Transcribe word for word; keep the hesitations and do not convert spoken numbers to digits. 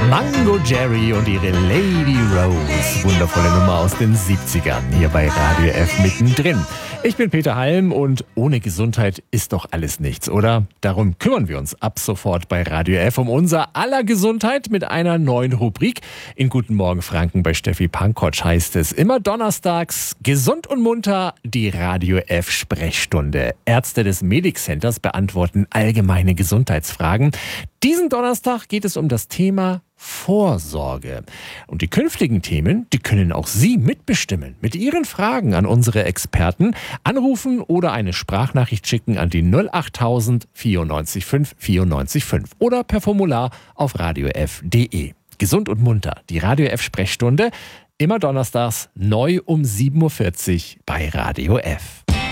Mango Jerry und ihre Lady Rose. Wundervolle Nummer aus den siebzigern hier bei Radio F mittendrin. Ich bin Peter Halm und ohne Gesundheit ist doch alles nichts, oder? Darum kümmern wir uns ab sofort bei Radio F um unser aller Gesundheit mit einer neuen Rubrik. In Guten Morgen Franken bei Steffi Pankotsch heißt es immer donnerstags gesund und munter die Radio F Sprechstunde. Ärzte des Medic Centers beantworten allgemeine Gesundheitsfragen. Diesen Donnerstag geht es um das Thema Vorsorge. Und die künftigen Themen, die können auch Sie mitbestimmen. Mit Ihren Fragen an unsere Experten anrufen oder eine Sprachnachricht schicken an die null achttausend vierundneunzig fünf vierundneunzig fünf oder per Formular auf radiof punkt de. Gesund und munter, die Radio F Sprechstunde, immer donnerstags neu um sieben Uhr vierzig bei Radio F.